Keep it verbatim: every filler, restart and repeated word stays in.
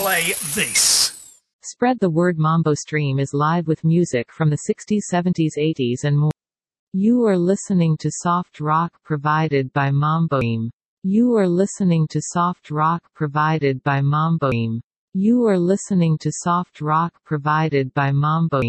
play this. Spread the word. Mambo Stream is live with music from the sixties, seventies, eighties and more. You are listening to soft rock provided by Mambo Stream. You are listening to soft rock provided by Mambo Stream. You are listening to soft rock provided by Mambo Stream.